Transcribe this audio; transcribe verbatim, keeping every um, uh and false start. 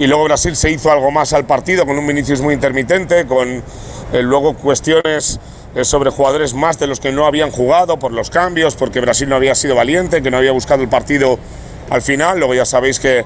y luego Brasil se hizo algo más al partido con un Vinicius muy intermitente, con eh, luego cuestiones eh, sobre jugadores más de los que no habían jugado por los cambios, porque Brasil no había sido valiente, que no había buscado el partido al final. Luego ya sabéis que